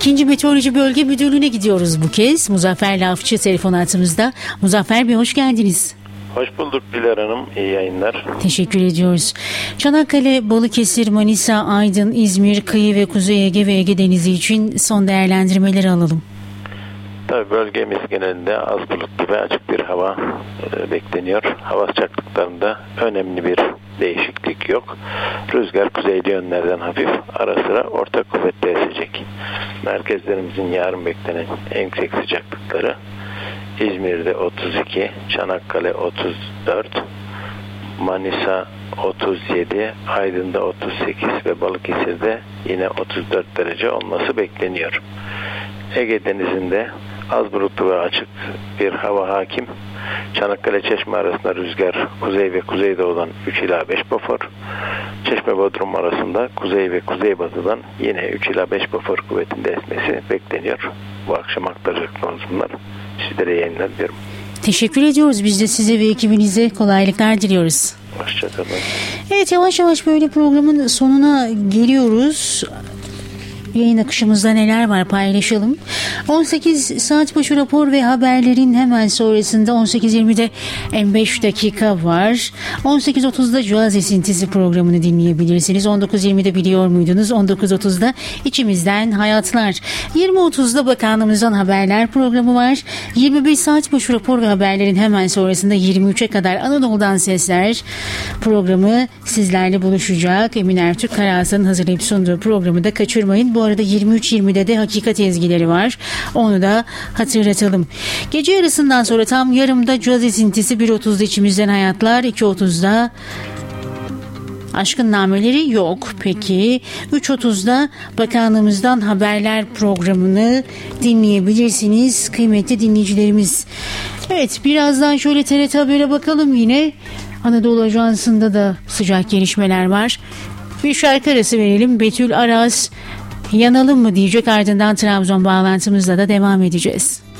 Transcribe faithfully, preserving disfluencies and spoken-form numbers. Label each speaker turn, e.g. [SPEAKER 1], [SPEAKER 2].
[SPEAKER 1] ikinci. Meteoroloji Bölge Müdürlüğü'ne gidiyoruz bu kez. Muzaffer Lafçı telefon hattımızda. Muzaffer Bey, hoş geldiniz.
[SPEAKER 2] Hoş bulduk Dilar Hanım. İyi yayınlar.
[SPEAKER 1] Teşekkür ediyoruz. Çanakkale, Balıkesir, Manisa, Aydın, İzmir, kıyı ve Kuzey Ege ve Ege Denizi için son değerlendirmeleri alalım.
[SPEAKER 2] Tabii bölgemiz genelinde az bulutlu ve açık bir hava e, bekleniyor. Hava sıcaklıklarında önemli bir değişiklik yok. Rüzgar kuzeyli yönlerden hafif, ara sıra orta kuvvetle esecek. Merkezlerimizin yarın beklenen en yüksek sıcaklıkları İzmir'de otuz iki, Çanakkale otuz dört, Manisa otuz yedi, Aydın'da otuz sekiz ve Balıkesir'de yine otuz dört derece olması bekleniyor. Ege Denizi'nde az bulutlu ve açık bir hava hakim. Çanakkale Çeşme arasında rüzgar kuzey ve kuzeydoğudan üç ila beş bofor. Çeşme Bodrum arasında kuzey ve kuzeybatıdan yine üç ila beş bofor kuvvetinde esmesi bekleniyor. Bu akşam aktaracaklarımız bunlar. Sizlere yayınlar diyorum.
[SPEAKER 1] Teşekkür ediyoruz. Biz de size ve ekibinize kolaylıklar diliyoruz.
[SPEAKER 2] Hoşçakalın.
[SPEAKER 1] Evet, yavaş yavaş böyle programın sonuna geliyoruz. Yayın akışımızda neler var paylaşalım. on sekiz saat başı rapor ve haberlerin hemen sonrasında on sekiz yirmide on beş dakika var. on sekiz otuzda Caz Esintisi programını dinleyebilirsiniz. on dokuz yirmide Biliyor Muydunuz? on dokuz otuzda İçimizden Hayatlar. yirmi otuzda Bakanlığımızdan Haberler programı var. yirmi beş saat başı rapor ve haberlerin hemen sonrasında yirmi üçe kadar Anadolu'dan Sesler programı sizlerle buluşacak. Emin Ertürk Karahasan'ın hazırlayıp sunduğu programı da kaçırmayın. Bu arada yirmi üç yirmide de Hakikat Ezgileri var. Onu da hatırlatalım. Gece yarısından sonra tam yarımda Caz Esintisi, bir otuzda İçimizden Hayatlar, iki otuzda Aşkın Nameleri yok. Peki üç otuzda Bakanlığımızdan Haberler programını dinleyebilirsiniz kıymetli dinleyicilerimiz. Evet, birazdan şöyle T R T Haber'e bakalım yine. Anadolu Ajansı'nda da sıcak gelişmeler var. Bir şarkı arası verelim. Betül Aras Yanalım mı diyecek, ardından Trabzon bağlantımızla da devam edeceğiz.